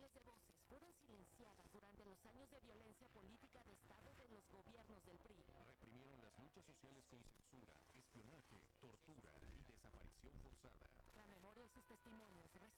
Miles de voces fueron silenciadas durante los años de violencia política de Estado de los gobiernos del PRI. Reprimieron las luchas sociales con censura, espionaje, tortura y desaparición forzada. La memoria y sus testimonios